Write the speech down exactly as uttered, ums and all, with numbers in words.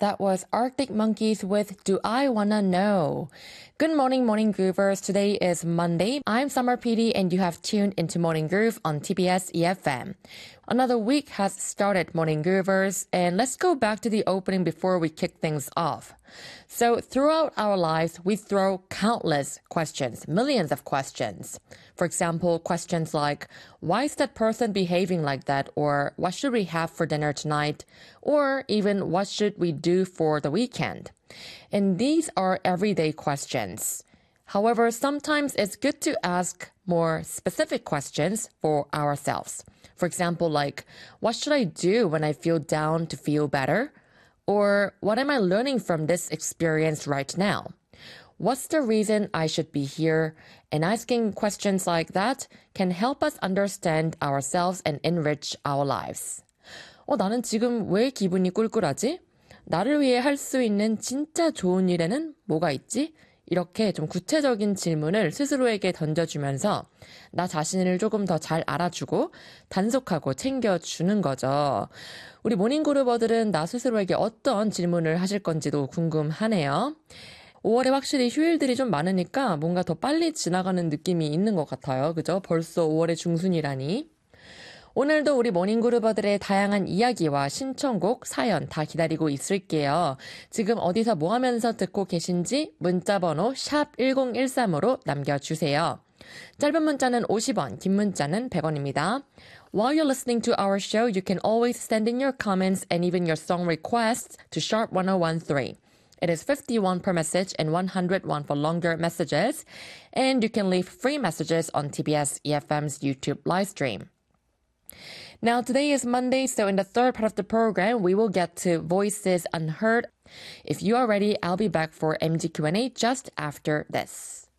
That was Arctic Monkeys with Do I Wanna Know? Good morning, Morning Groovers. Today is Monday. I'm Summer P D and you have tuned into Morning Groove on T B S E F M. Another week has started, Morning Groovers, and let's go back to the opening before we kick things off. So throughout our lives, we throw countless questions, millions of questions. For example, questions like, why is that person behaving like that? Or what should we have for dinner tonight? Or even, what should we do for the weekend? And these are everyday questions. However, sometimes it's good to ask more specific questions for ourselves. For example, like, what should I do when I feel down to feel better? Or what am I learning from this experience right now? What's the reason I should be here? And asking questions like that can help us understand ourselves and enrich our lives. 어, 나는 지금 왜 기분이 꿀꿀하지? 나를 위해 할 수 있는 진짜 좋은 일에는 뭐가 있지? 이렇게 좀 구체적인 질문을 스스로에게 던져주면서 나 자신을 조금 더 잘 알아주고 단속하고 챙겨주는 거죠. 우리 모닝그루버들은 나 스스로에게 어떤 질문을 하실 건지도 궁금하네요. 오월에 확실히 휴일들이 좀 많으니까 뭔가 더 빨리 지나가는 느낌이 있는 것 같아요. 그죠? 벌써 오월의 중순이라니. 오늘도 우리 모닝그루버들의 다양한 이야기와 신청곡, 사연 다 기다리고 있을게요. 지금 어디서 뭐 하면서 듣고 계신지 문자번호 샵 일공일삼으로 남겨주세요. 짧은 문자는 오십 원, 긴 문자는 백 원입니다. While you're listening to our show, you can always send in your comments and even your song requests to sharp one oh one three. It is fifty-one per message and one hundred one for longer messages. And you can leave free messages on T B S E F M's YouTube live stream. Now, today is Monday, so in the third part of the program, we will get to Voices Unheard. If you are ready, I'll be back for M G Q and A just after this.